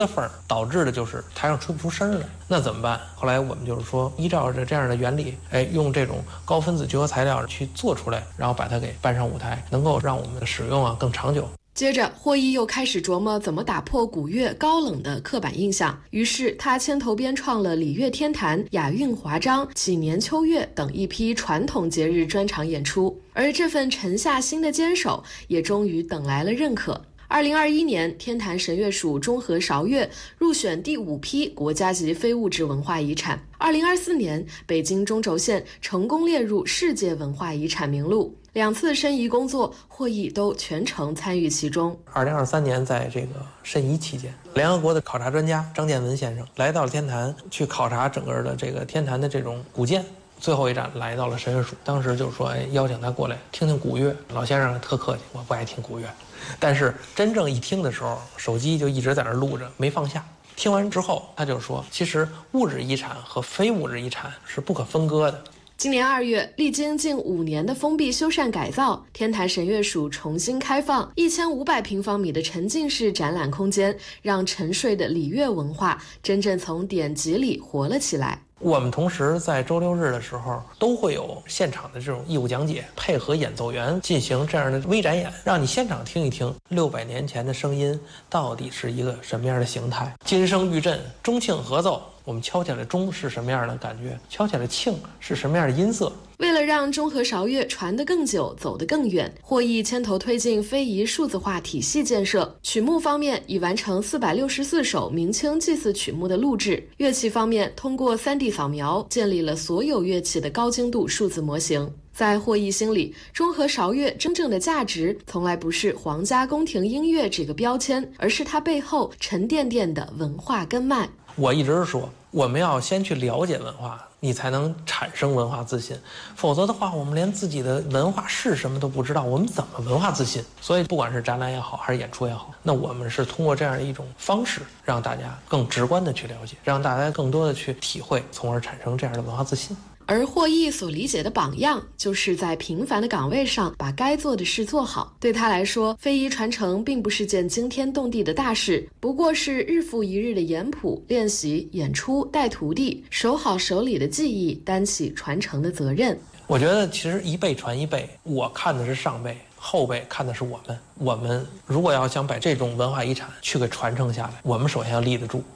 的缝，导致的就是台上吹不出声来。那怎么办？后来我们就是说，依照着这样的原理，用这种高分子聚合材料去做出来，然后把它给搬上舞台，能够让我们的使用更长久。 接着，霍毅又开始琢磨怎么打破古乐高冷的刻板印象，于是他牵头编创了礼乐天坛、雅韵华章、祈年秋月等一批传统节日专场演出，而这份沉下心的坚守，也终于等来了认可。2021年，天坛神乐署中和韶乐入选第5批国家级非物质文化遗产。2024年，北京中轴线成功列入世界文化遗产名录。2次申遗工作，霍毅都全程参与其中。 2023年，在这个申遗期间，联合国的考察专家张建文先生来到了天坛，去考察整个的这个天坛的这种古建。最后一站来到了神乐署，当时就说邀请他过来听听古乐。老先生特客气，我不爱听古乐，但是真正一听的时候，手机就一直在那录着，没放下。听完之后，他就说，其实物质遗产和非物质遗产是不可分割的。 今年2月，历经近5年的封闭修缮改造，天坛神乐署重新开放1500平方米的沉浸式展览空间，让沉睡的礼乐文化真正从典籍里活了起来。 我们同时在周6日的时候都会有现场的这种义务讲解，配合演奏员进行这样的微展演，让你现场听一听600年前的声音到底是一个什么样的形态。金声玉振，钟磬合奏，我们敲起来钟是什么样的感觉，敲起来磬是什么样的音色。 为了让中和韶乐传得更久，走得更远，霍毅牵头推进非遗数字化体系建设。曲目方面已完成464首明清祭祀曲目的录制，乐器方面通过3D 扫描建立了所有乐器的高精度数字模型。在霍毅心里，中和韶乐真正的价值从来不是皇家宫廷音乐这个标签，而是它背后沉甸甸的文化根脉。 我一直说，我们要先去了解文化，你才能产生文化自信，否则的话，我们连自己的文化是什么都不知道，我们怎么文化自信？所以不管是展览也好，还是演出也好，那我们是通过这样的一种方式，让大家更直观的去了解，让大家更多的去体会，从而产生这样的文化自信。 而霍毅所理解的榜样，就是在平凡的岗位上把该做的事做好。对他来说，非遗传承并不是件惊天动地的大事，不过是日复一日的研谱、练习、演出、带徒弟，守好手里的技艺，担起传承的责任。 我觉得其实一辈传一辈，我看的是上辈，后辈看的是我们。我们如果要想把这种文化遗产去给传承下来，我们首先要立得住。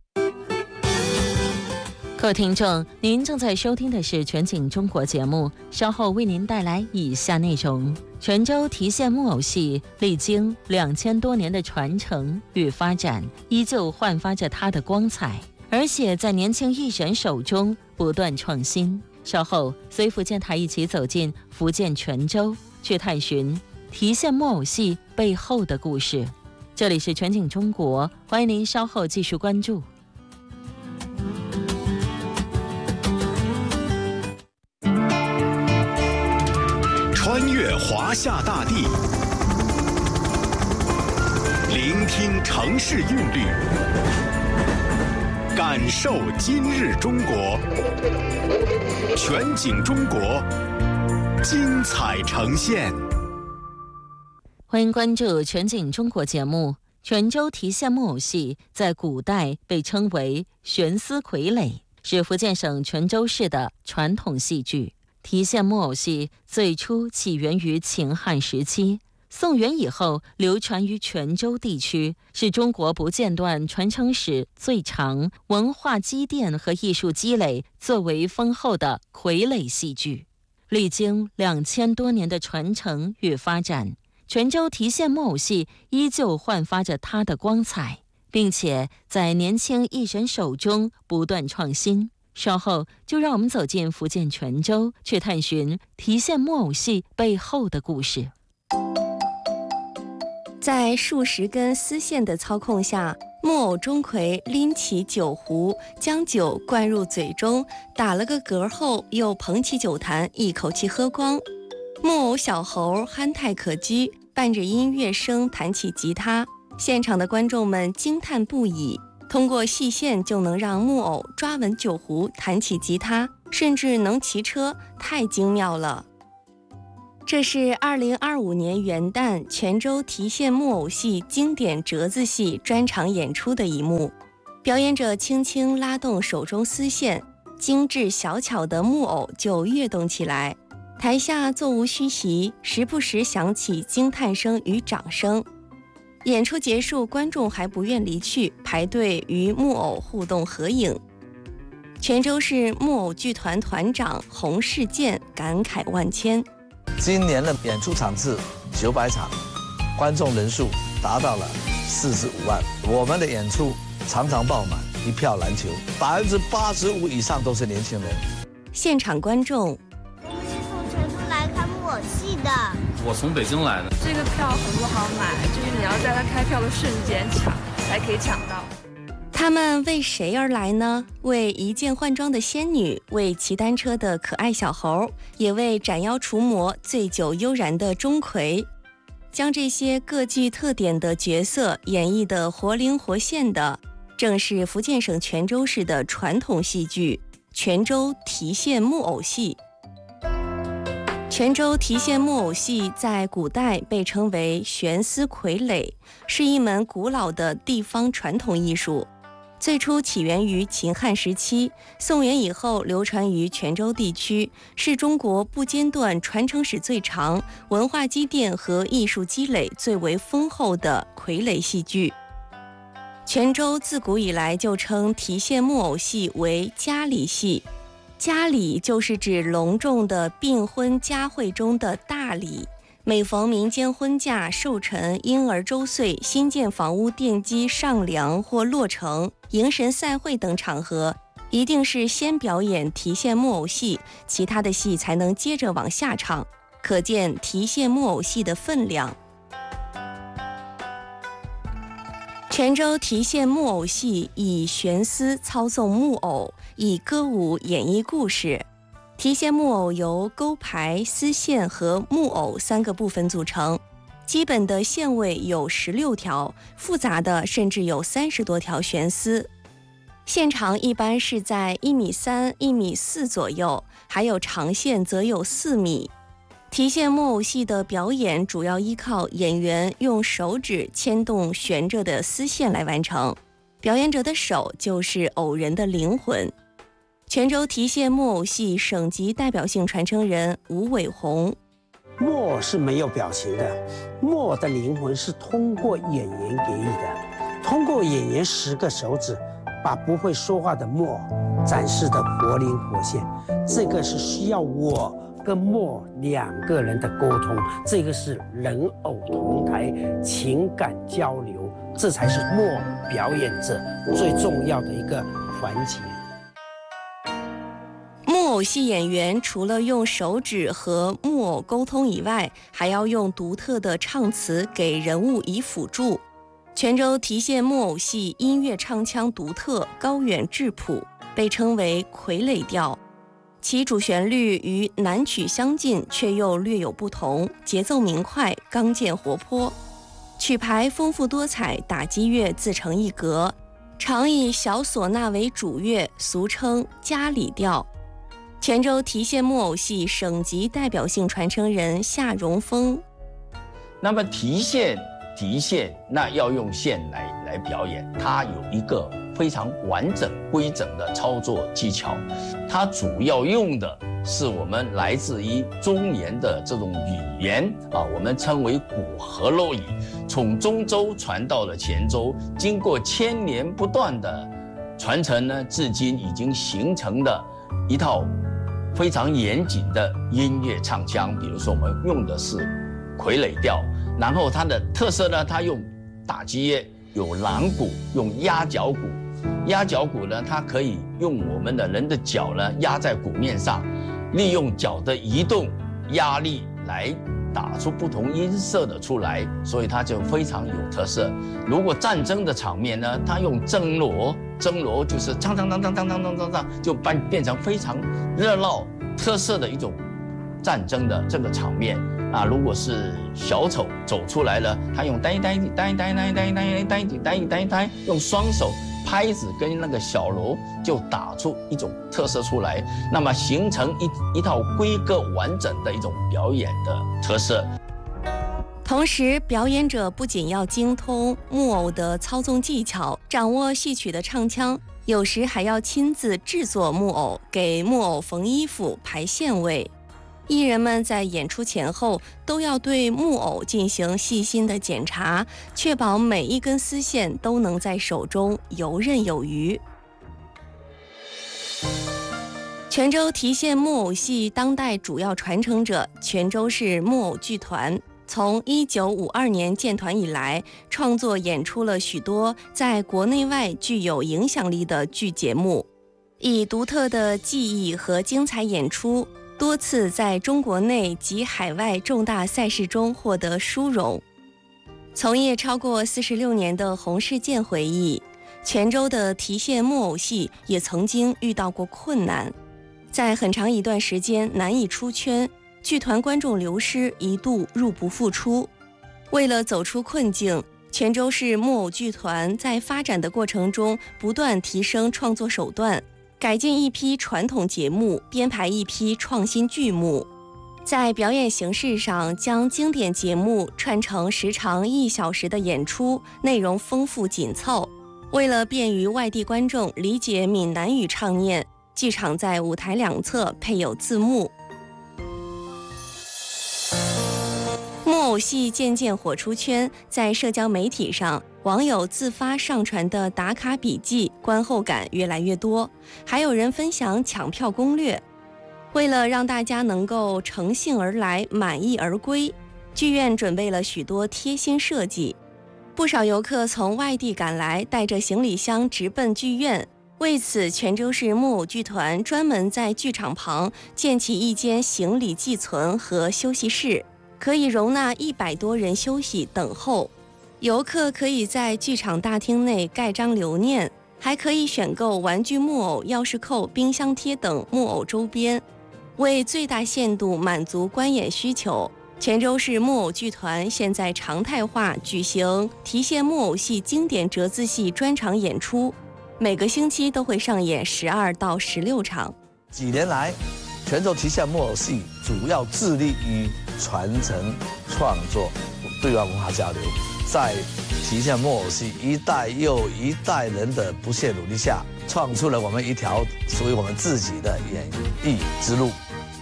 各位听众，您正在收听的是全景中国节目，稍后为您带来以下内容。泉州提线木偶戏历经2000多年的传承与发展，依旧焕发着它的光彩，而且在年轻艺人手中不断创新。稍后随福建台一起走进福建泉州，去探寻提线木偶戏背后的故事。这里是全景中国，欢迎您稍后继续关注。 穿越华夏大地，聆听城市韵律，感受今日中国。全景中国，精彩呈现。 欢迎关注全景中国节目。泉州提线木偶戏在古代被称为悬丝傀儡，是福建省泉州市的传统戏剧。提线木偶戏最初起源于秦汉时期，宋元以后流传于泉州地区，是中国不间断传承史最长、文化积淀和艺术积累最为丰厚的傀儡戏剧。历经2000多年的传承与发展，泉州提线木偶戏依旧焕发着它的光彩，并且在年轻艺人手中不断创新。稍后就让我们走进福建泉州，去探寻提线木偶戏背后的故事。 在数十根丝线的操控下，木偶钟馗拎起酒壶，将酒灌入嘴中，打了个嗝后又捧起酒坛一口气喝光。木偶小猴憨态可掬，伴着音乐声弹起吉他，现场的观众们惊叹不已。通过细线就能让木偶抓稳酒壶，弹起吉他，甚至能骑车，太精妙了。 这是2025年元旦泉州提县木偶戏经典折子戏专场演出的一幕。表演者轻轻拉动手中丝线，精致小巧的木偶就跃动起来。台下座无虚席，时不时响起惊叹声与掌声。演出结束，观众还不愿离去，排队与木偶互动合影。泉州市木偶剧团团长洪世健感慨万千。 今年的演出场次900场，观众人数达到了45万。我们的演出常常爆满，一票难求，85%以上都是年轻人。 现场观众， 我们是从泉州来看木偶戏的。 我从北京来的。 这个票很不好买，就是你要在它开票的瞬间抢，才可以抢到。 他们为谁而来呢？为一见换装的仙女，为骑单车的可爱小猴，也为斩妖除魔、醉酒悠然的钟馗。将这些各具特点的角色演绎得活灵活现的，正是福建省泉州市的传统戏剧——泉州提县木偶戏。泉州提县木偶戏在古代被称为悬丝傀儡，是一门古老的地方传统艺术。最初起源于秦汉时期，宋元以后流传于泉州地区，是中国不间断传承史最长、文化积淀和艺术积累最为丰厚的傀儡戏剧。泉州自古以来就称提县木偶戏为家里戏，家礼就是指隆重的订婚佳会中的大礼。每逢民间婚嫁、寿辰、婴儿周岁、新建房屋奠基上梁或落成、迎神赛会等场合，一定是先表演提县木偶戏，其他的戏才能接着往下唱，可见提县木偶戏的分量。泉州提县木偶戏以悬丝操纵木偶，以歌舞演绎故事。提县木偶由钩牌、丝线和木偶3个部分组成，基本的线位有16条，复杂的甚至有30多条悬丝。线长一般是在1.3米、1.4米左右，还有长线则有4米。提县木偶戏的表演主要依靠演员用手指牵动悬着的丝线来完成，表演者的手就是偶人的灵魂。泉州提县木偶戏省级代表性传承人吴伟红： 木偶是没有表情的，木偶的灵魂是通过演员给予的，通过演员10个手指，把不会说话的木偶展示得活灵活现。这个是需要我跟木偶2个人的沟通，这个是人偶同台情感交流，这才是木偶表演者最重要的一个环节。 木偶戏演员除了用手指和木偶沟通以外，还要用独特的唱词给人物以辅助。泉州提县木偶戏音乐唱腔独特，高远质朴，被称为傀儡调。其主旋律与南曲相近，却又略有不同，节奏明快，刚健活泼。曲牌丰富多彩，打击乐自成一格，常以小唢呐为主乐，俗称家里调。泉州提县木偶戏省级代表性传承人夏荣峰： 那么提线那要用线来表演，它有一个非常完整规整的操作技巧，它主要用的是我们来自于中原的这种语言我们称为古河洛语，从中州传到了泉州，经过千年不断的传承呢，至今已经形成的一套非常严谨的音乐唱腔。比如说我们用的是傀儡调，然后它的特色呢，它用打击乐，有狼鼓，用压脚鼓。压脚鼓呢，它可以用我们的人的脚呢压在鼓面上，利用脚的移动压力来打出不同音色的出来，所以它就非常有特色。如果战争的场面呢，它用征锣就是当当当当当当当当当，就变成非常热闹特色的一种战争的这个场面啊。如果是小丑走出来了，他用呆，用双手拍子跟那个小锣就打出一种特色出来，那么形成一套规格完整的一种表演的特色。 同时，表演者不仅要精通木偶的操纵技巧，掌握戏曲的唱腔，有时还要亲自制作木偶，给木偶缝衣服、排线位。艺人们在演出前后都要对木偶进行细心的检查，确保每一根丝线都能在手中游刃有余。泉州提线木偶戏当代主要传承者泉州市木偶剧团，从1952年建团以来，创作演出了许多在国内外具有影响力的剧节目，以独特的技艺和精彩演出，多次在中国内及海外重大赛事中获得殊荣。从业超过46年的洪世健回忆，泉州的提线木偶戏也曾经遇到过困难，在很长一段时间难以出圈，剧团观众流失，一度入不敷出。为了走出困境，泉州市木偶剧团在发展的过程中不断提升创作手段，改进一批传统节目，编排一批创新剧目。在表演形式上，将经典节目串成时长1小时的演出，内容丰富紧凑。为了便于外地观众理解闽南语唱念，剧场在舞台两侧配有字幕。木偶戏渐渐火出圈，在社交媒体上，网友自发上传的打卡笔记观后感越来越多，还有人分享抢票攻略。为了让大家能够乘兴而来，满意而归，剧院准备了许多贴心设计。不少游客从外地赶来，带着行李箱直奔剧院。为此，泉州市木偶剧团专门在剧场旁建起一间行李寄存和休息室，可以容纳100多人休息等候。游客可以在剧场大厅内盖章留念，还可以选购玩具木偶、钥匙扣、冰箱贴等木偶周边。为最大限度满足观演需求，泉州市木偶剧团现在常态化举行提线木偶戏经典折子戏专场演出，每个星期都会上演12到16场。 几年来，泉州提线木偶戏主要致力于传承创作、对外文化交流。在提线木偶戏一代又一代人的不懈努力下，创出了我们一条属于我们自己的演艺之路。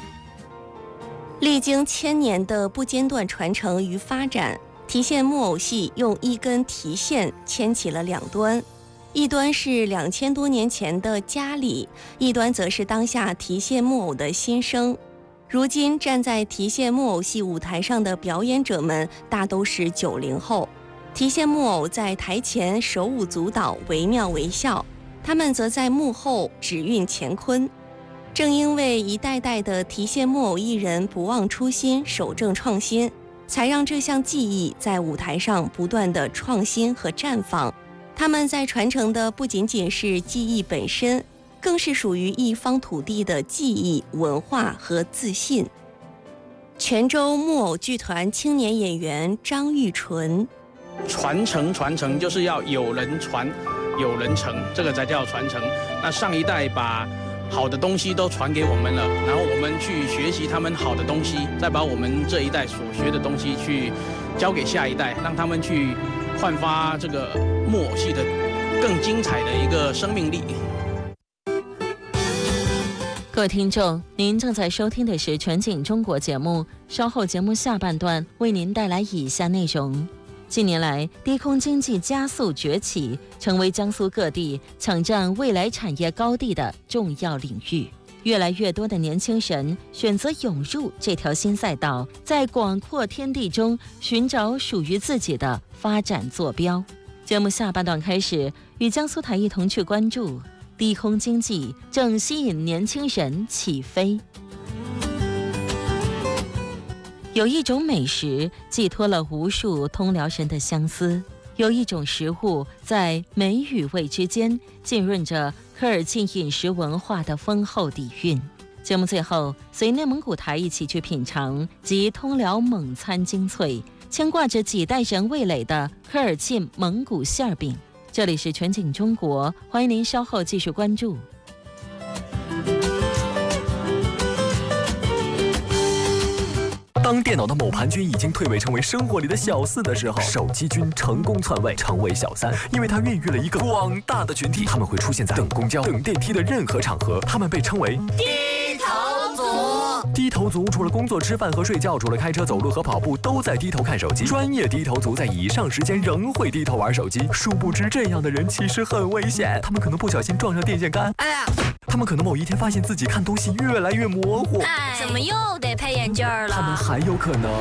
历经1000年的不间断传承与发展，提线木偶戏用一根提线牵起了两端，一端是2000多年前的家里，一端则是当下提线木偶的新生。如今站在提线木偶戏舞台上的表演者们大都是90后，提线木偶在台前手舞足蹈，惟妙惟肖，他们则在幕后指运乾坤。正因为一代代的提线木偶艺人不忘初心，守正创新，才让这项技艺在舞台上不断的创新和绽放。他们在传承的不仅仅是技艺本身，更是属于一方土地的技艺、文化和自信。泉州木偶剧团青年演员张玉纯： 传承就是要有人传，有人承，这个才叫传承。那上一代把好的东西都传给我们了，然后我们去学习他们好的东西，再把我们这一代所学的东西去交给下一代，让他们去焕发这个木偶戏的更精彩的一个生命力。 各位听众，您正在收听的是全景中国节目，稍后节目下半段为您带来以下内容。近年来，低空经济加速崛起，成为江苏各地抢占未来产业高地的重要领域。越来越多的年轻人选择涌入这条新赛道，在广阔天地中寻找属于自己的发展坐标。节目下半段开始，与江苏台一同去关注低空经济正吸引年轻人起飞。有一种美食寄托了无数通辽人的相思，有一种食物在美与味之间浸润着科尔沁饮食文化的丰厚底蕴。节目最后，随内蒙古台一起去品尝集通辽蒙餐精粹、牵挂着几代人味蕾的科尔沁蒙古馅饼。 这里是全景中国，欢迎您稍后继续关注。 当电脑的某盘君已经蜕围成为生活里的小四的时候，手机君成功篡位，成为小三。因为它孕育了一个广大的群体，他们会出现在等公交、等电梯的任何场合，他们被称为低头族。 低头族除了工作、吃饭和睡觉，除了开车、走路和跑步，都在低头看手机。专业低头族在以上时间仍会低头玩手机。殊不知，这样的人其实很危险，他们可能不小心撞上电线杆。哎呀！他们可能某一天发现自己看东西越来越模糊。 哎，怎么又得配眼镜了？ 他们还有可能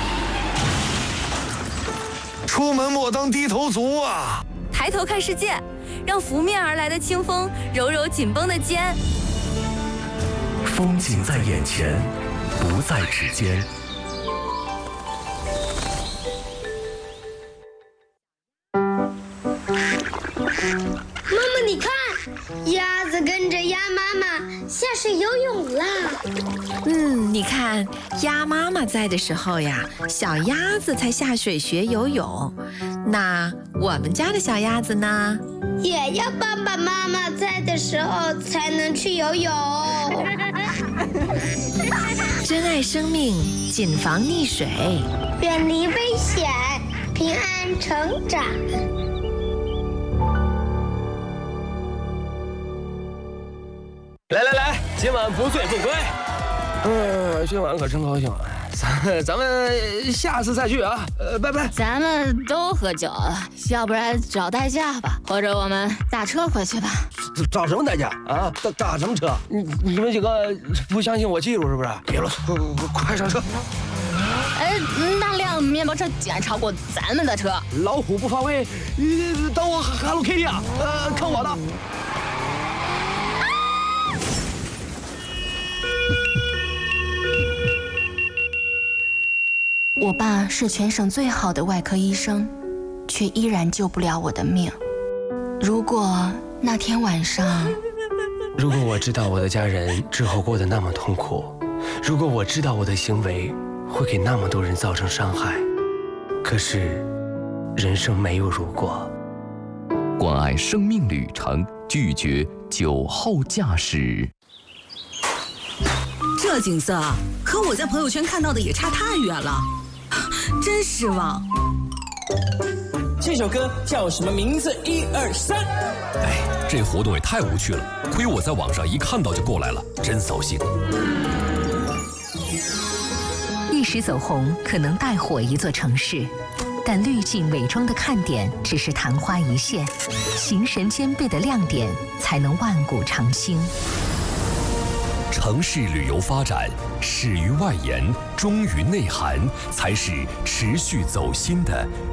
出门莫当低头族啊！ 抬头看世界，让拂面而来的清风揉揉紧绷的肩。 风景在眼前，不在指尖。 妈妈，你看，鸭子跟着鸭妈妈下水游泳啦。 你看，鸭妈妈在的时候呀，小鸭子才下水学游泳。那我们家的小鸭子呢？ 也要爸爸妈妈在的时候才能去游泳。 珍爱生命，谨防溺水， 远离危险，平安成长。 来，今晚不醉不归。今晚可真高兴，咱们下次再聚啊！拜拜。 咱们都喝酒了，要不然找代驾吧，或者我们打车回去吧。 找什么代驾啊？打什么车？你们几个不相信我技术是不是？别啰嗦，快上车！ 那辆面包车竟然超过咱们的车。 老虎不发威，等我Hello Kitty啊！看我的。 我爸是全省最好的外科医生，却依然救不了我的命。如果那天晚上， 如果我知道我的家人之后过得那么痛苦，如果我知道我的行为会给那么多人造成伤害，可是人生没有如果。 关爱生命旅程，拒绝酒后驾驶。 这景色和我在朋友圈看到的也差太远了，真失望。 这首歌叫什么名字？1、2、3。 哎，这活动也太无趣了，亏我在网上一看到就过来了，真扫兴。 一时走红可能带火一座城市，但滤镜伪装的看点只是昙花一现，形神兼备的亮点才能万古长青。 城市旅游发展，始于外延，忠于内涵，才是持续走心的